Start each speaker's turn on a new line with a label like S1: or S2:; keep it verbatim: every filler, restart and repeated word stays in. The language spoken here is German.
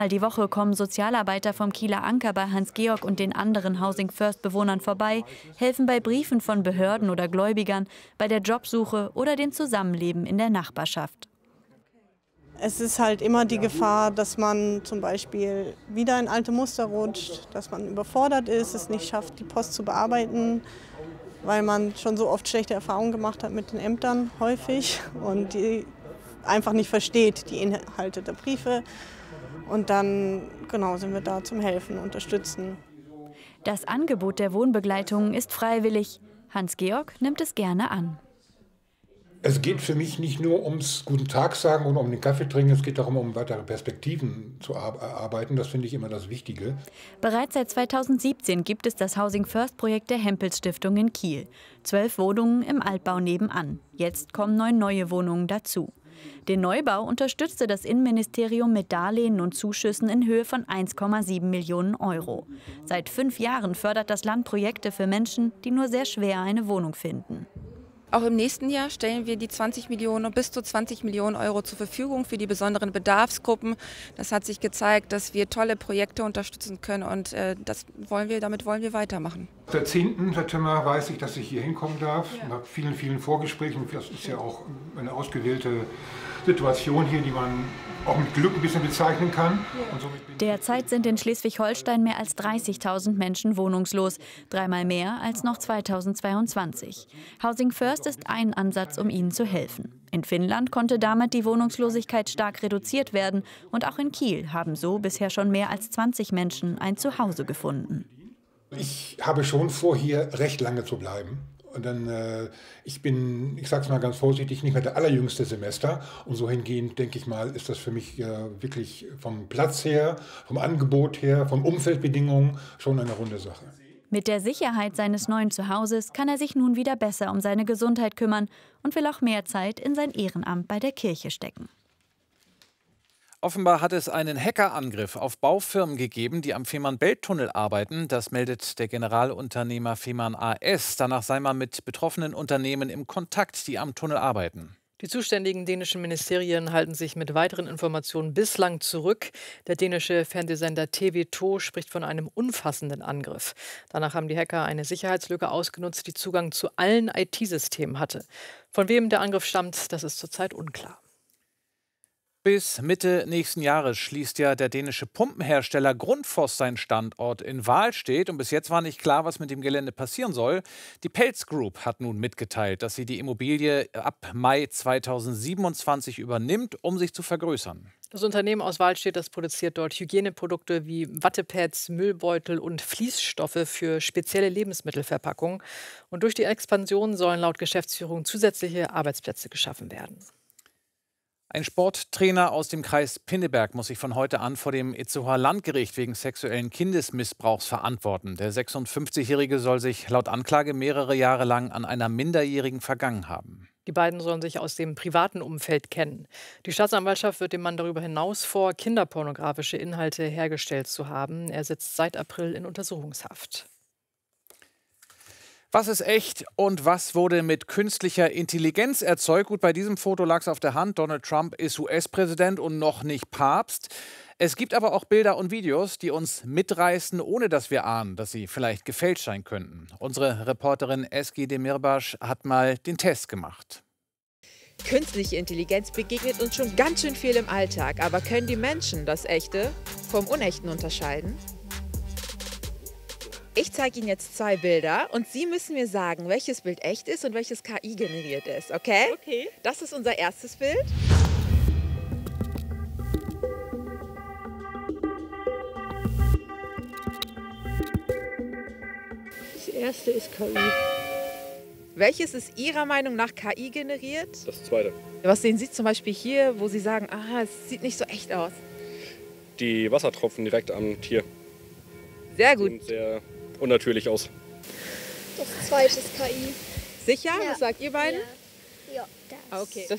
S1: Die Woche kommen Sozialarbeiter vom Kieler Anker bei Hans-Georg und den anderen Housing First-Bewohnern vorbei, helfen bei Briefen von Behörden oder Gläubigern, bei der Jobsuche oder dem Zusammenleben in der Nachbarschaft.
S2: Es ist halt immer die Gefahr, dass man zum Beispiel wieder in alte Muster rutscht, dass man überfordert ist, es nicht schafft, die Post zu bearbeiten, weil man schon so oft schlechte Erfahrungen gemacht hat mit den Ämtern häufig und die einfach nicht versteht, die Inhalte der Briefe. Und dann genau, sind wir da zum Helfen, Unterstützen.
S1: Das Angebot der Wohnbegleitung ist freiwillig. Hans-Georg nimmt es gerne an.
S3: Es geht für mich nicht nur ums Guten Tag sagen und um den Kaffee trinken, es geht darum, um weitere Perspektiven zu erarbeiten. Das finde ich immer das Wichtige.
S1: Bereits seit zweitausendsiebzehn gibt es das Housing First Projekt der Hempels Stiftung in Kiel. Zwölf Wohnungen im Altbau nebenan. Jetzt kommen neun neue Wohnungen dazu. Den Neubau unterstützte das Innenministerium mit Darlehen und Zuschüssen in Höhe von eins Komma sieben Millionen Euro. Seit fünf Jahren fördert das Land Projekte für Menschen, die nur sehr schwer eine Wohnung finden.
S4: Auch im nächsten Jahr stellen wir die zwanzig Millionen, bis zu zwanzig Millionen Euro zur Verfügung für die besonderen Bedarfsgruppen. Das hat sich gezeigt, dass wir tolle Projekte unterstützen können und äh, das wollen wir, damit wollen wir weitermachen.
S3: Der zehnten September weiß ich, dass ich hier hinkommen darf.
S4: Ja.
S3: Nach vielen, vielen Vorgesprächen. Das ist ja auch eine ausgewählte Situation hier, die man auch mit Glück ein bisschen bezeichnen kann.
S4: Ja.
S3: Und somit bin
S1: Derzeit sind in Schleswig-Holstein mehr als dreißigtausend Menschen wohnungslos, dreimal mehr als noch zweitausendzweiundzwanzig. Housing First ist ein Ansatz, um ihnen zu helfen. In Finnland konnte damit die Wohnungslosigkeit stark reduziert werden und auch in Kiel haben so bisher schon mehr als zwanzig Menschen ein Zuhause gefunden.
S3: Ich habe schon vor, hier recht lange zu bleiben. Und dann, äh, ich bin, ich sage es mal ganz vorsichtig, nicht mehr der allerjüngste Semester. Und so hingehend, denke ich mal, ist das für mich äh, wirklich vom Platz her, vom Angebot her, von Umfeldbedingungen schon eine runde Sache.
S1: Mit der Sicherheit seines neuen Zuhauses kann er sich nun wieder besser um seine Gesundheit kümmern und will auch mehr Zeit in sein Ehrenamt bei der Kirche stecken.
S5: Offenbar hat es einen Hackerangriff auf Baufirmen gegeben, die am Fehmarn-Belt-Tunnel arbeiten. Das meldet der Generalunternehmer Fehmarn A S. Danach sei man mit betroffenen Unternehmen im Kontakt, die am Tunnel arbeiten.
S6: Die zuständigen dänischen Ministerien halten sich mit weiteren Informationen bislang zurück. Der dänische Fernsehsender T V to spricht von einem umfassenden Angriff. Danach haben die Hacker eine Sicherheitslücke ausgenutzt, die Zugang zu allen I T-Systemen hatte. Von wem der Angriff stammt, das ist zurzeit unklar.
S5: Bis Mitte nächsten Jahres schließt ja der dänische Pumpenhersteller Grundfos seinen Standort in Wahlstedt. Und bis jetzt war nicht klar, was mit dem Gelände passieren soll. Die Pelz Group hat nun mitgeteilt, dass sie die Immobilie ab Mai zweitausendsiebenundzwanzig übernimmt, um sich zu vergrößern.
S6: Das Unternehmen aus Wahlstedt, das produziert dort Hygieneprodukte wie Wattepads, Müllbeutel und Fließstoffe für spezielle Lebensmittelverpackungen. Und durch die Expansion sollen laut Geschäftsführung zusätzliche Arbeitsplätze geschaffen werden.
S5: Ein Sporttrainer aus dem Kreis Pinneberg muss sich von heute an vor dem Itzehoer Landgericht wegen sexuellen Kindesmissbrauchs verantworten. Der sechsundfünfzigjährige soll sich laut Anklage mehrere Jahre lang an einer Minderjährigen vergangen haben.
S6: Die beiden sollen sich aus dem privaten Umfeld kennen. Die Staatsanwaltschaft wird dem Mann darüber hinaus vor, kinderpornografische Inhalte hergestellt zu haben. Er sitzt seit April in Untersuchungshaft.
S5: Was ist echt und was wurde mit künstlicher Intelligenz erzeugt? Gut, bei diesem Foto lag es auf der Hand. Donald Trump ist U S-Präsident und noch nicht Papst. Es gibt aber auch Bilder und Videos, die uns mitreißen, ohne dass wir ahnen, dass sie vielleicht gefälscht sein könnten. Unsere Reporterin Eski Demirbaş hat mal den Test gemacht.
S7: Künstliche Intelligenz begegnet uns schon ganz schön viel im Alltag. Aber können die Menschen das Echte vom Unechten unterscheiden? Ich zeige Ihnen jetzt zwei Bilder und Sie müssen mir sagen, welches Bild echt ist und welches K I generiert ist, okay?
S8: Okay.
S7: Das ist unser erstes Bild.
S8: Das erste ist K I.
S7: Welches ist Ihrer Meinung nach K I generiert?
S9: Das zweite.
S7: Was sehen Sie zum Beispiel hier, wo Sie sagen, ah, es sieht nicht so echt aus?
S9: Die Wassertropfen direkt am Tier.
S7: Sehr gut.
S9: Sehen sehr unnatürlich aus.
S8: Das zweite ist K I.
S7: Sicher?
S8: Ja.
S7: Was sagt ihr beiden?
S8: Ja, ja das.
S7: Okay. Das